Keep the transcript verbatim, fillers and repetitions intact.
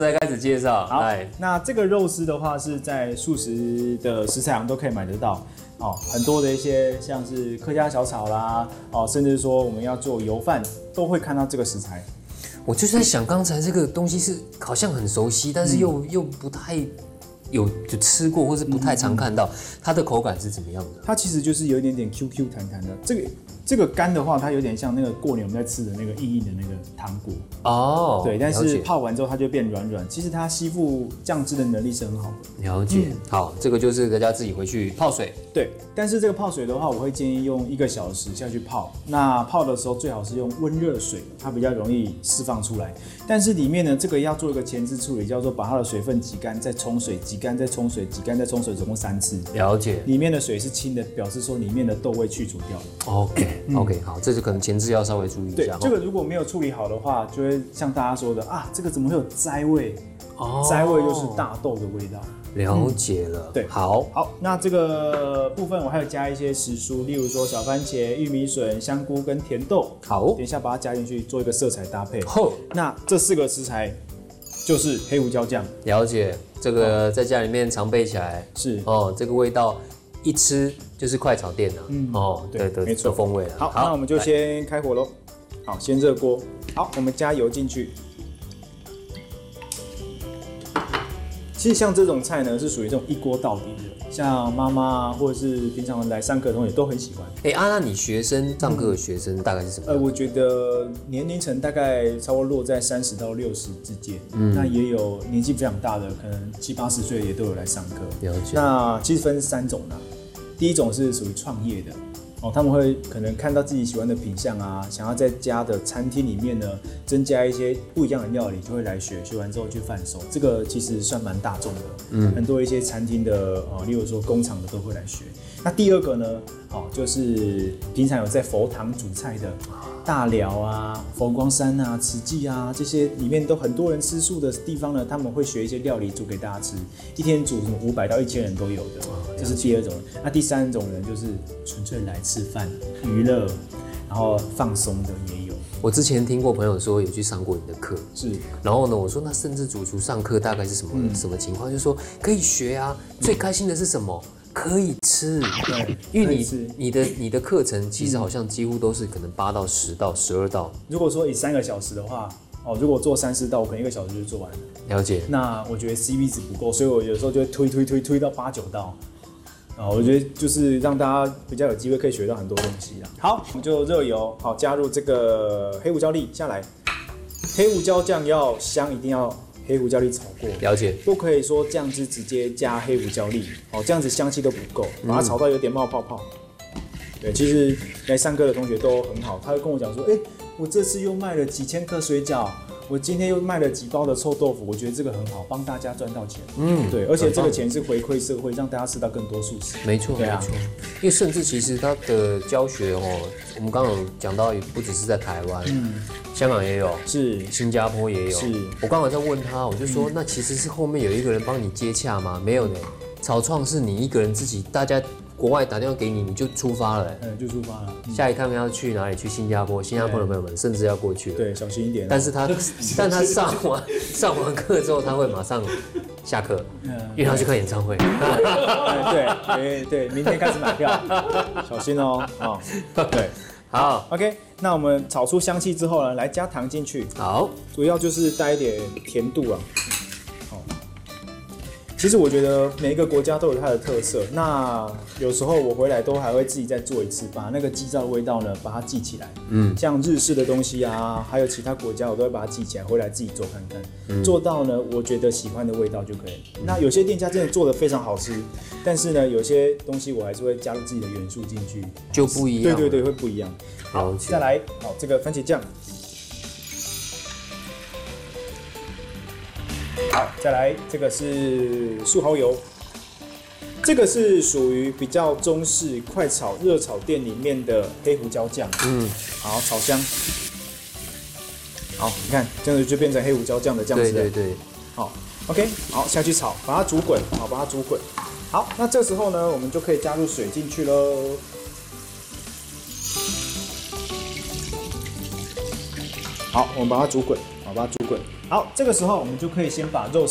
再开始介绍。 好，那这个肉丝的话是在素食的食材行都可以买得到。哦，很多的一些像是客家小炒啦，哦，甚至说我们要做油饭，都会看到这个食材。 我就是在想，刚才这个东西是好像很熟悉，但是又、嗯、又不太有就吃过，或是不太常看到，嗯、它的口感是怎么样的？ 它其实就是有一点点 Q Q 弹弹的。这个这个干的话，它有点像那个过年我们在吃的那个硬硬的那个糖果哦。 对，但是泡完之后它就变软软。其实它吸附酱汁的能力是很好的。 了解。嗯、好，这个就是大家自己回去泡水。 对，但是这个泡水的话，我会建议用一个小时下去泡。那泡的时候最好是用温热水，它比较容易释放出来。但是里面呢，这个要做一个前置处理，叫做把它的水分挤干，再冲水，挤干再冲水，挤干再冲水，总共三次。 了解。 里面的水是清的，表示说里面的豆味去除掉了。 OK、嗯、OK， 好，这就可能前置要稍微注意一下。 对，这个如果没有处理好的话，就会像大家说的啊，这个怎么会有栽味？哦，栽味就是大豆的味道。 了解了， 嗯、对， 好， 好，那这个部分我还有加一些时蔬，例如说小番茄、玉米笋、香菇跟甜豆。 好， 等一下把它加进去，做一个色彩搭配。后，那这四个食材就是黑胡椒酱。 了解，这个在家里面常备起来是哦，这个味道一吃就是快炒店了，嗯，哦，对的，没错，风味了。 好，好，那我们就先开火喽。好，先热锅。好，我们加油进去。其实像这种菜呢，是属于这种一锅到底的，像妈妈或者是平常来上课的同学都很喜欢。 哎、欸，啊，那你学生上课的学生大概是什么？ 呃，我觉得年龄层大概差不多落在三十到六十之间，嗯，那也有年纪非常大的，可能七八十岁也都有来上课。 了解。 那其实分三种啦，第一种是属于创业的。哦，他们会可能看到自己喜欢的品相啊，想要在家的餐厅里面呢增加一些不一样的料理，就会来学，学完之后去贩售。这个其实算蛮大众的，嗯，很多一些餐厅的呃，例如说工厂的都会来学。那第二个呢，哦，就是平常有在佛堂煮菜的，大寮啊、佛光山啊、慈济啊这些里面都很多人吃素的地方呢，他们会学一些料理煮给大家吃，一天煮什么五百到一千人都有的，这是第二种人。那第三种人就是纯粹来吃饭、娱乐，然后放松的也有。 我之前听过朋友说有去上过你的课， 是， 然后呢，我说那甚至主厨上课大概是什么、嗯、什么情况？就说可以学啊，最开心的是什么？可以吃， 对， 因为你你的你的课程其实好像几乎都是可能八到十道、十二道。 如果说以三个小时的话，哦，如果做三四道，我可能一个小时就做完了。 了解。 那我觉得 C P 值不够，所以我有时候就会推推推推到八九道。啊，我觉得就是让大家比较有机会可以学到很多东西啦。好，我们就热油，好，加入这个黑胡椒粒下来。黑胡椒酱要香，一定要黑胡椒粒炒过。 了解。 不可以说酱汁直接加黑胡椒粒，哦，这样子香气都不够，把它炒到有点冒泡泡。嗯、对，其实来上课的同学都很好，他会跟我讲说，哎、欸，我这次又卖了几千颗水饺。我今天又卖了几包的臭豆腐，我觉得这个很好，帮大家赚到钱。嗯，对，而且这个钱是回馈社会，让大家吃到更多素食。 没错，没错。因为甚至其实他的教学哦，我们刚刚讲到，也不只是在台湾，嗯，香港也有， 是， 新加坡也有。 是， 我刚刚在问他，我就说，嗯、那其实是后面有一个人帮你接洽吗？没有的，草创是你一个人自己，大家。国外打电话给你，你就出发了、欸， 嗯，就出发了。 嗯、下一趟要去哪里？去新加坡，新加坡的朋友们甚至要过去了。 对，小心一点、啊。 但是他，但他上完上完课之后，他会马上下课，嗯、因为他去看演唱会。 对对对，明天开始买票，小心哦、喔。哦，对， 好 ，OK。那我们炒出香气之后呢，来加糖进去。 好， 主要就是带一点甜度啊。其实我觉得每一个国家都有它的特色。那有时候我回来都还会自己再做一次，把那个鸡造的味道呢，把它记起来。嗯，像日式的东西啊，还有其他国家，我都会把它记起来，回来自己做看看。嗯、做到呢，我觉得喜欢的味道就可以。嗯、那有些店家真的做得非常好吃，但是呢，有些东西我还是会加入自己的元素进去， 就不一样。 对对对，会不一样。好，再来，好，这个番茄酱。好，再来，这个是素蚝油，这个是属于比较中式快炒热炒店里面的黑胡椒酱。嗯，好，炒香。好，你看这样子就变成黑胡椒酱的酱汁了。 对对对。 好 ，OK， 好，下去炒，把它煮滚，好，把它煮滚。好，那这时候呢，我们就可以加入水进去喽。好，我们把它煮滚，好，把它煮滚。 好，这个时候我们就可以先把肉